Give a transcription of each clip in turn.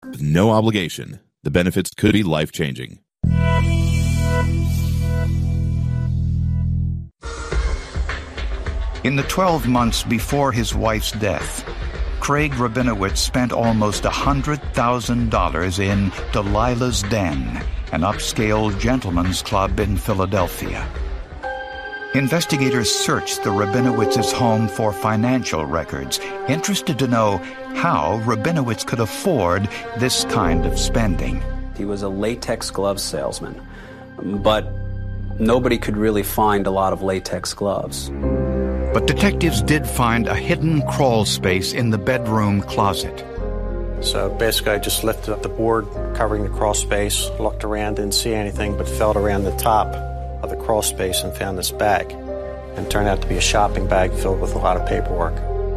With no obligation, the benefits could be life-changing. In the 12 months before his wife's death, Craig Rabinowitz spent almost $100,000 in Delilah's Den, an upscale gentleman's club in Philadelphia. Investigators searched the Rabinowitz's home for financial records, interested to know how Rabinowitz could afford this kind of spending. He was a latex glove salesman, but nobody could really find a lot of latex gloves. But detectives did find a hidden crawl space in the bedroom closet. So basically I just lifted up the board covering the crawl space, looked around, didn't see anything, but felt around the top of the crawl space and found this bag. And it turned out to be a shopping bag filled with a lot of paperwork.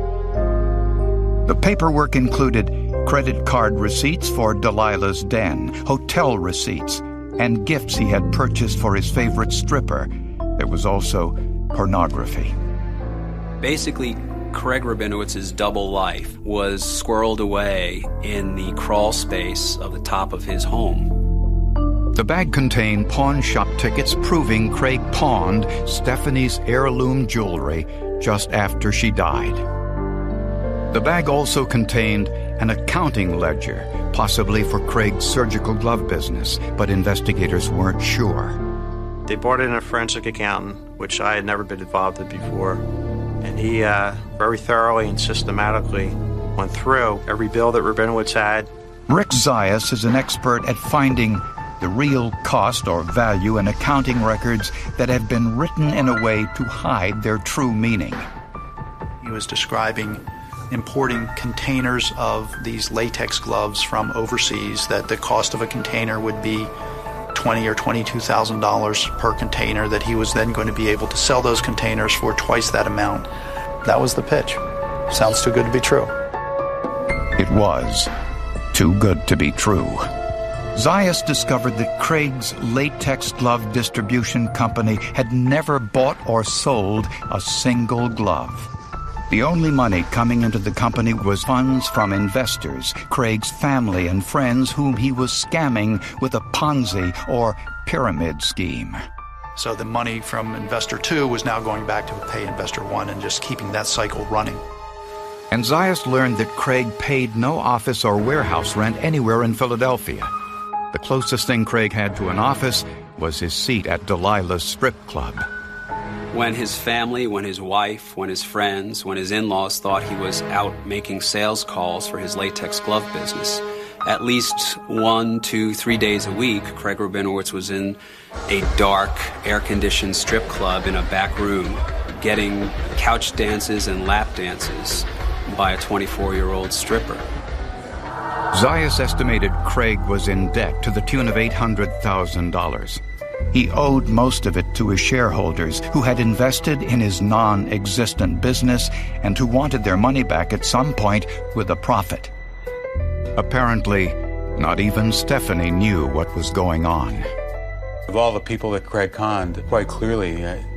The paperwork included credit card receipts for Delilah's Den, hotel receipts, and gifts he had purchased for his favorite stripper. There was also pornography. Basically, Craig Rabinowitz's double life was squirreled away in the crawl space of the top of his home. The bag contained pawn shop tickets proving Craig pawned Stephanie's heirloom jewelry just after she died. The bag also contained an accounting ledger, possibly for Craig's surgical glove business, but investigators weren't sure. They brought in a forensic accountant, which I had never been involved in before. And he very thoroughly and systematically went through every bill that Rabinowitz had. Rick Zayas is an expert at finding the real cost or value in accounting records that have been written in a way to hide their true meaning. He was describing importing containers of these latex gloves from overseas, that the cost of a container would be $20,000 or $22,000 per container, that he was then going to be able to sell those containers for twice that amount. That was the pitch. Sounds too good to be true. It was too good to be true. Zayas discovered that Craig's latex glove distribution company had never bought or sold a single glove. The only money coming into the company was funds from investors, Craig's family and friends whom he was scamming with a Ponzi or pyramid scheme. So the money from investor 2 was now going back to pay investor 1 and just keeping that cycle running. And Zayas learned that Craig paid no office or warehouse rent anywhere in Philadelphia. The closest thing Craig had to an office was his seat at Delilah's strip club. When his family, when his wife, when his friends, when his in-laws thought he was out making sales calls for his latex glove business, at least 1, 2, 3 days a week, Craig Rabinowitz was in a dark, air-conditioned strip club in a back room, getting couch dances and lap dances by a 24-year-old stripper. Zayas estimated Craig was in debt to the tune of $800,000. He owed most of it to his shareholders, who had invested in his non-existent business and who wanted their money back at some point with a profit. Apparently, not even Stephanie knew what was going on. Of all the people that Craig conned, quite clearly,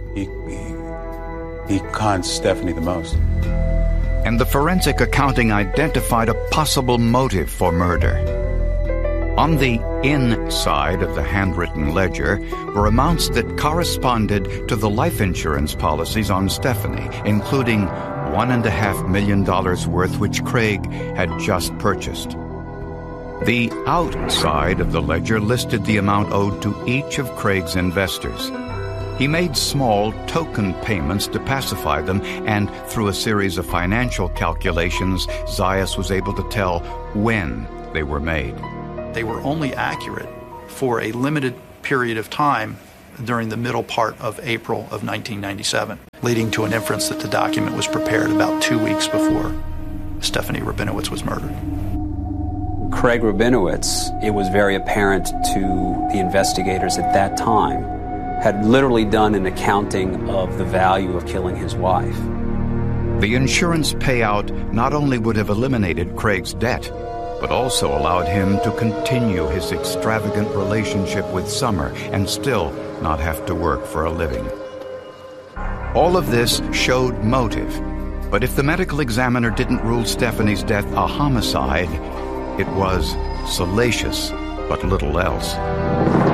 he conned Stephanie the most. And the forensic accounting identified a possible motive for murder. On the inside of the handwritten ledger were amounts that corresponded to the life insurance policies on Stephanie, including $1.5 million worth which Craig had just purchased. The outside of the ledger listed the amount owed to each of Craig's investors. He made small token payments to pacify them, and through a series of financial calculations, Zayas was able to tell when they were made. They were only accurate for a limited period of time during the middle part of April of 1997, leading to an inference that the document was prepared about 2 weeks before Stephanie Rabinowitz was murdered. Craig Rabinowitz, it was very apparent to the investigators at that time, had literally done an accounting of the value of killing his wife. The insurance payout not only would have eliminated Craig's debt, but also allowed him to continue his extravagant relationship with Summer and still not have to work for a living. All of this showed motive, but if the medical examiner didn't rule Stephanie's death a homicide, it was salacious, but little else.